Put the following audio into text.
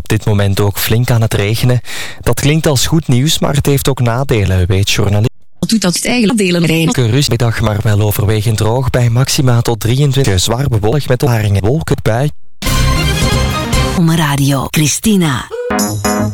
op dit moment ook flink aan het regenen. Dat klinkt als goed nieuws, maar het heeft ook nadelen, weet journalist. Wat doet dat eigenlijk delen erin? Rustmiddag, maar wel overwegend droog bij maxima tot 23. Zwaar bewolkt met opklaringen, wolken, bui. Radio Christina.